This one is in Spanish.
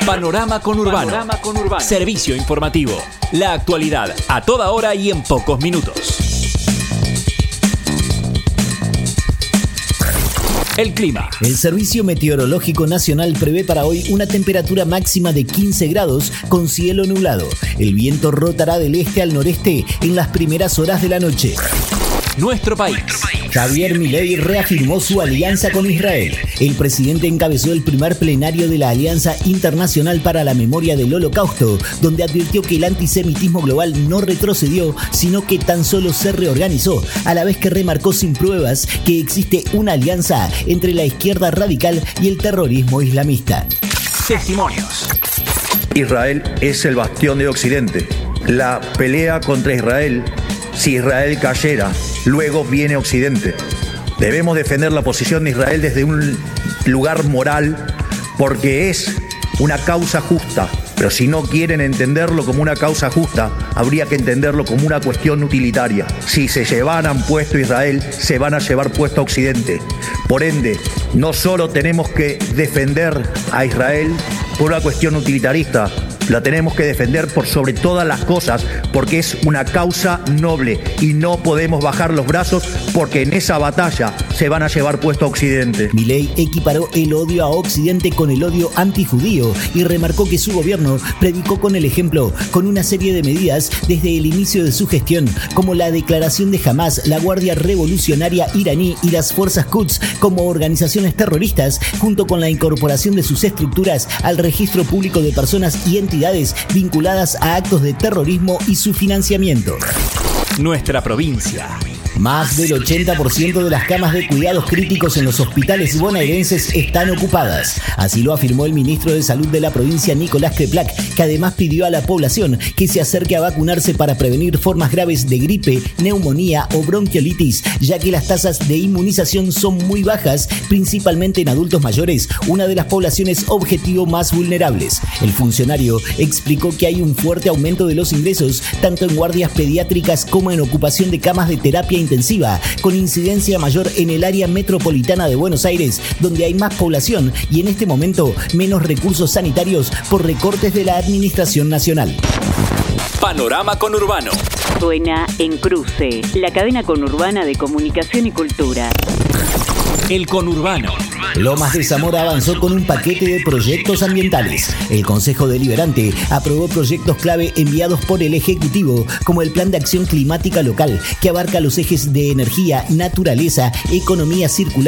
Panorama Conurbano. Servicio informativo. La actualidad a toda hora y en pocos minutos. El clima. El Servicio Meteorológico Nacional prevé para hoy una temperatura máxima de 15 grados con cielo nublado. El viento rotará del este al noreste en las primeras horas de la noche. Nuestro país. Javier Milei reafirmó su alianza con Israel. El presidente encabezó el primer plenario de la Alianza Internacional para la Memoria del Holocausto, donde advirtió que el antisemitismo global no retrocedió, sino que tan solo se reorganizó, a la vez que remarcó sin pruebas que existe una alianza entre la izquierda radical y el terrorismo islamista. Testimonios. Israel es el bastión de Occidente. La pelea contra Israel, si Israel cayera, luego viene Occidente. Debemos defender la posición de Israel desde un lugar moral porque es una causa justa. Pero si no quieren entenderlo como una causa justa, habría que entenderlo como una cuestión utilitaria. Si se llevaran puesto Israel, se van a llevar puesto a Occidente. Por ende, no solo tenemos que defender a Israel por una cuestión utilitarista, la tenemos que defender por sobre todas las cosas, porque es una causa noble y no podemos bajar los brazos porque en esa batalla se van a llevar puesto a Occidente. Milei equiparó el odio a Occidente con el odio antijudío y remarcó que su gobierno predicó con el ejemplo, con una serie de medidas desde el inicio de su gestión, como la declaración de Hamas, la Guardia Revolucionaria iraní y las Fuerzas Quds como organizaciones terroristas, junto con la incorporación de sus estructuras al registro público de personas y entidades vinculadas a actos de terrorismo y su financiamiento. Nuestra provincia. Más del 80% de las camas de cuidados críticos en los hospitales bonaerenses están ocupadas. Así lo afirmó el ministro de Salud de la provincia, Nicolás Creplac, que además pidió a la población que se acerque a vacunarse para prevenir formas graves de gripe, neumonía o bronquiolitis, ya que las tasas de inmunización son muy bajas, principalmente en adultos mayores, una de las poblaciones objetivo más vulnerables. El funcionario explicó que hay un fuerte aumento de los ingresos, tanto en guardias pediátricas como en ocupación de camas de terapia intensiva, con incidencia mayor en el área metropolitana de Buenos Aires, donde hay más población y en este momento menos recursos sanitarios por recortes de la Administración Nacional. Panorama Conurbano. Suena en Cruce, la cadena conurbana de comunicación y cultura. El Conurbano. Lomas de Zamora avanzó con un paquete de proyectos ambientales. El Consejo Deliberante aprobó proyectos clave enviados por el Ejecutivo, como el Plan de Acción Climática Local, que abarca los ejes de energía, naturaleza, economía circular